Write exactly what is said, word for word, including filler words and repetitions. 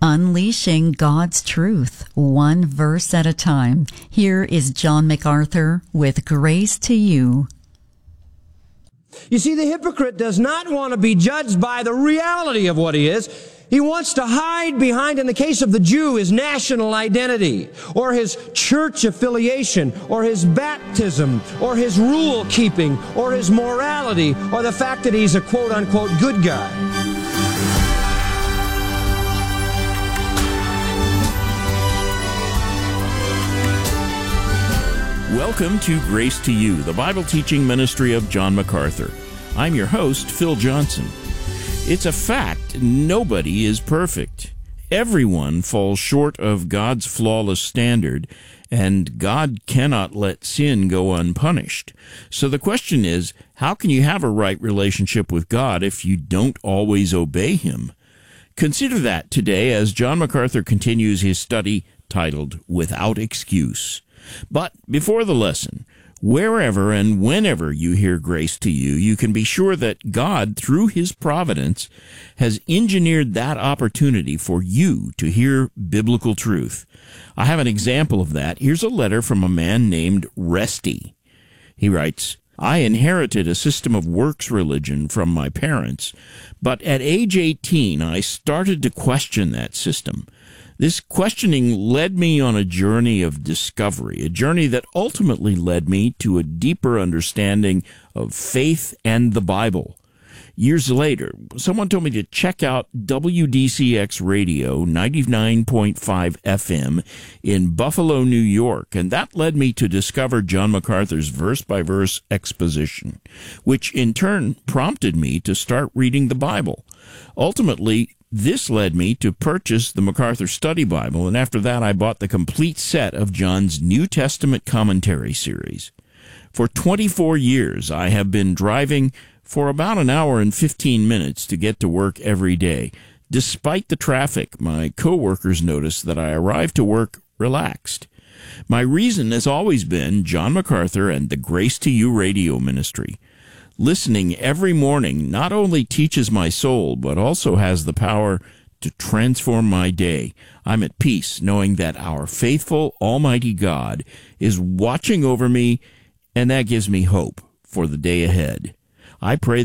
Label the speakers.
Speaker 1: Unleashing God's truth, one verse at a time. Here is John MacArthur with Grace to You.
Speaker 2: You see, the hypocrite does not want to be judged by the reality of what he is. He wants to hide behind, in the case of the Jew, his national identity, or his church affiliation, or his baptism, or his rule keeping, or his morality, or the fact that he's a quote-unquote good guy.
Speaker 3: Welcome to Grace to You, the Bible teaching ministry of John MacArthur. I'm your host, Phil Johnson. It's a fact, nobody is perfect. Everyone falls short of God's flawless standard, and God cannot let sin go unpunished. So the question is, how can you have a right relationship with God if you don't always obey Him? Consider that today as John MacArthur continues his study titled Without Excuse. But before the lesson, wherever and whenever you hear Grace to You, you can be sure that God, through His providence, has engineered that opportunity for you to hear biblical truth. I have an example of that. Here's a letter from a man named Resty. He writes, I inherited a system of works religion from my parents, but at age eighteen, I started to question that system. This questioning led me on a journey of discovery, a journey that ultimately led me to a deeper understanding of faith and the Bible. Years later, someone told me to check out W D C X Radio ninety-nine point five F M in Buffalo, New York, and that led me to discover John MacArthur's verse-by-verse exposition, which in turn prompted me to start reading the Bible. Ultimately, this led me to purchase the MacArthur Study Bible, and after that I bought the complete set of John's New Testament commentary series. For twenty-four years, I have been driving for about an hour and fifteen minutes to get to work every day. Despite the traffic, my coworkers notice that I arrive to work relaxed. My reason has always been John MacArthur and the Grace to You radio ministry. Listening every morning not only teaches my soul, but also has the power to transform my day. I'm at peace knowing that our faithful, almighty God is watching over me, and that gives me hope for the day ahead. I pray